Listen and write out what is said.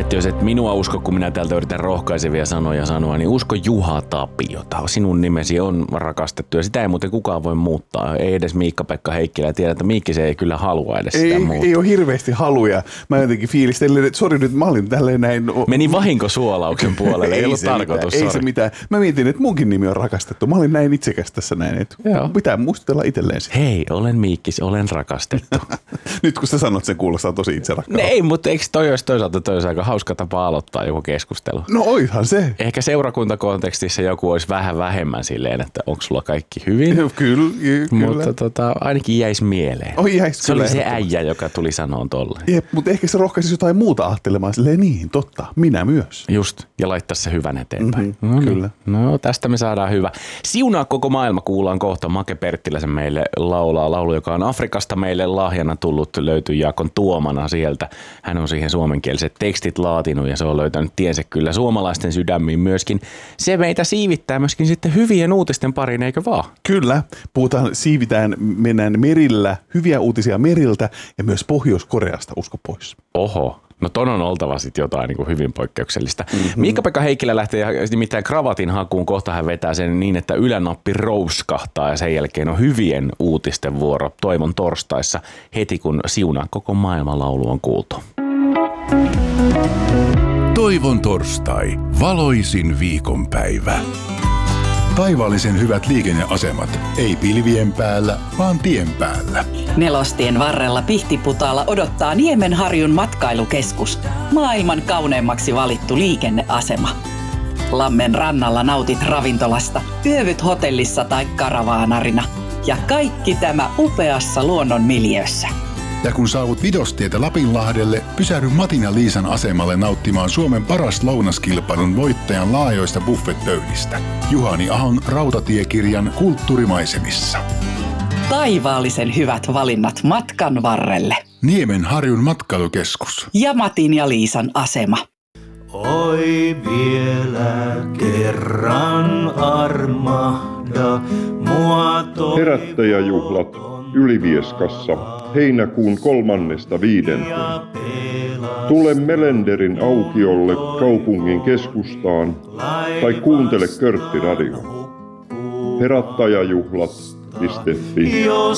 Jos et minua usko, kun minä täältä yritän rohkaisevia sanoja sanoa, niin usko Juha Tapiota. Sinun nimesi on rakastettu ja sitä ei muuten kukaan voi muuttaa. Ei edes Miikka-Pekka Heikkilä. Tiedä, että Miikki se ei kyllä halua edes sitä muuttaa. Ei ole hirveästi haluja. Mä jotenkin fiilistelen, että sori nyt, mä olin tälleen näin. Meni vahinkosuolauksen puolelle, ei ollut tarkoitus. Ei se mitään. Mä mietin, että munkin nimi on rakastettu. Mä olin näin itsekäs tässä näin, että pitää muistella itselleen sitä. Hei, olen Miikkis, olen rakastettu. Nyt kun sä sanot, sen kuulostaa tosi itserakkaalta. Ei, mutta eikö toi olisi toisaalta aika hauska tapa aloittaa joku keskustelu? No oishan se. Ehkä seurakuntakontekstissa joku olisi vähän vähemmän silleen, että onko sulla kaikki hyvin? Kyllä. Mutta ainakin jäisi mieleen. Se oli se äijä, joka tuli sanoa tolleen. Jep, mutta ehkä se rohkaisi jotain muuta ajattelemaan silleen niin, totta, minä myös. Just, ja laittaa se hyvän eteenpäin. Kyllä. No, tästä me saadaan hyvä. Siunaa koko maailma kuullaan kohta. Make Perttiläsen meille laulaa laulu, joka on Afrikasta meille lahjana tullut, löytyy Jaakon tuomana sieltä. Hän on siihen suomenkieliset tekstit laatinut ja se on löytänyt tiensä kyllä suomalaisten sydämiin myöskin. Se meitä siivittää myöskin sitten hyvien uutisten pariin, eikö vaan? Kyllä. Mennään merillä, hyviä uutisia meriltä ja myös Pohjois-Koreasta, usko pois. Oho. No ton on oltava sitten jotain niin kuin hyvin poikkeuksellista. Miikka-Pekka Heikkilä lähtee nimittäin kravatin hakuun. Kohta hän vetää sen niin, että ylänappi rouskahtaa ja sen jälkeen on hyvien uutisten vuoro Toivon torstaissa heti kun Siunaa koko maailman laulu on kuultu. Toivon torstai. Valoisin viikonpäivä. Taivaallisen hyvät liikenneasemat. Ei pilvien päällä, vaan tien päällä. Nelostien varrella Pihtiputaalla odottaa Niemenharjun matkailukeskus. Maailman kauneimmaksi valittu liikenneasema. Lammen rannalla nautit ravintolasta, yövyt hotellissa tai karavaanarina. Ja kaikki tämä upeassa luonnon miljöössä. Ja kun saavut Vidostietä Lapinlahdelle, pysähdy Matin ja Liisan asemalle nauttimaan Suomen paras lounaskilpailun voittajan laajoista buffetpöydistä. Juhani Ahon rautatiekirjan kulttuurimaisemissa. Taivaallisen hyvät valinnat matkan varrelle. Niemenharjun matkailukeskus. Ja Matin ja Liisan asema. Oi vielä kerran armahda mua Herättäjäjuhlat Ylivieskassa heinäkuun 3.5. Tule Melenderin aukiolle kaupungin keskustaan tai kuuntele Körtti Radio. Herättäjäjuhlat.fi